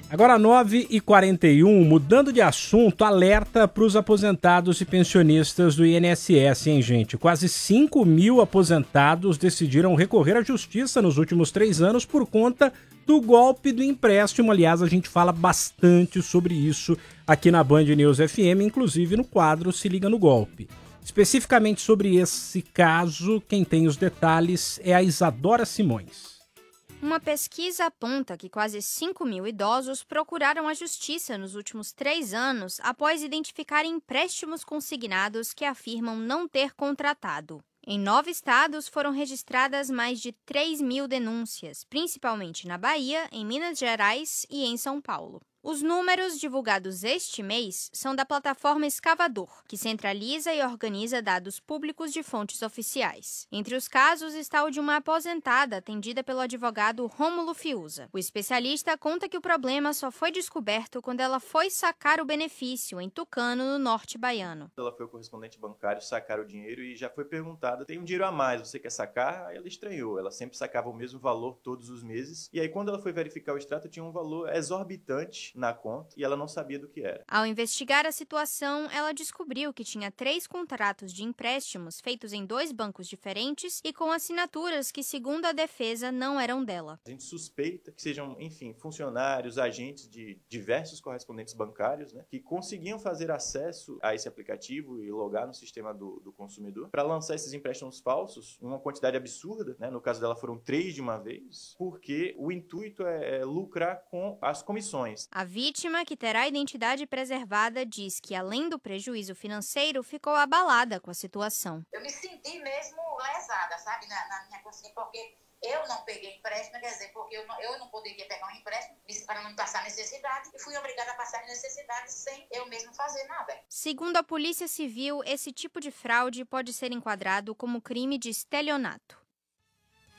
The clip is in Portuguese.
Agora 9h41, mudando de assunto, alerta para os aposentados e pensionistas do INSS, hein, gente? Quase 5 mil aposentados decidiram recorrer à justiça nos últimos 3 anos por conta do golpe do empréstimo. Aliás, a gente fala bastante sobre isso aqui na Band News FM, inclusive no quadro Se Liga no Golpe. Especificamente sobre esse caso, quem tem os detalhes é a Isadora Simões. Uma pesquisa aponta que quase 5 mil idosos procuraram a justiça nos últimos 3 anos após identificarem empréstimos consignados que afirmam não ter contratado. Em 9 estados foram registradas mais de 3 mil denúncias, principalmente na Bahia, em Minas Gerais e em São Paulo. Os números divulgados este mês são da plataforma Escavador, que centraliza e organiza dados públicos de fontes oficiais. Entre os casos está o de uma aposentada atendida pelo advogado Rômulo Fiuza. O especialista conta que o problema só foi descoberto quando ela foi sacar o benefício em Tucano, no norte baiano. Ela foi ao correspondente bancário sacar o dinheiro e já foi perguntada, tem um dinheiro a mais, você quer sacar? Aí ela estranhou, ela sempre sacava o mesmo valor todos os meses. E aí quando ela foi verificar o extrato, tinha um valor exorbitante na conta e ela não sabia do que era. Ao investigar a situação, ela descobriu que tinha 3 contratos de empréstimos feitos em 2 bancos diferentes e com assinaturas que, segundo a defesa, não eram dela. A gente suspeita que sejam, enfim, funcionários, agentes de diversos correspondentes bancários, né, que conseguiam fazer acesso a esse aplicativo e logar no sistema do consumidor para lançar esses empréstimos falsos, uma quantidade absurda, né, no caso dela foram 3 de uma vez, porque o intuito é lucrar com as comissões. A vítima, que terá a identidade preservada, diz que, além do prejuízo financeiro, ficou abalada com a situação. Eu me senti mesmo lesada, sabe, na minha consciência, porque eu não peguei empréstimo, quer dizer, porque eu não poderia pegar um empréstimo para não passar necessidade, e fui obrigada a passar necessidade sem eu mesmo fazer nada. Segundo a Polícia Civil, esse tipo de fraude pode ser enquadrado como crime de estelionato.